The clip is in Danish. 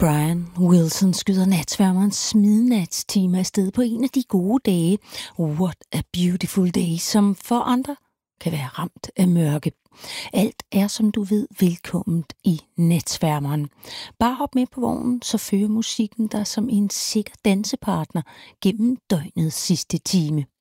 Brian Wilson skyder natsværmerens midnatstime afsted på en af de gode dage. What a beautiful day, som for andre kan være ramt af mørke. Alt er, som du ved, velkomment i natsværmeren. Bare hop med på vognen, så fører musikken dig som en sikker dansepartner gennem døgnets sidste time.